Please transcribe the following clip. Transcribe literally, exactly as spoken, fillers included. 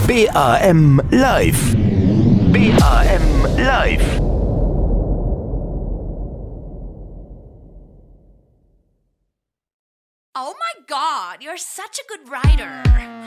B A M Live. B A M Live. Oh my god, you're such a good writer.